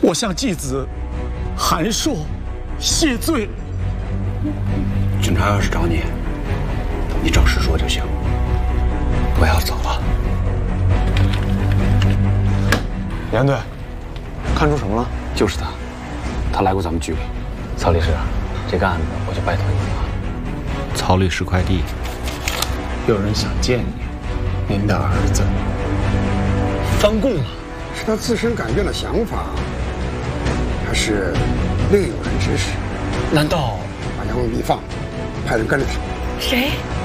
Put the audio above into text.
我向继子韩硕谢罪。 警察要是找你，你照实说就行。我要走了。 严队，看出什么了？ 就是他，他来过咱们局里。曹律师，这个案子我就拜托你了。 曹律师快递。 有人想见你，您的儿子翻供了。 是他自身改变了想法，还是另有人指使？ 难道把杨文碧放了，派人跟着他？ 谁？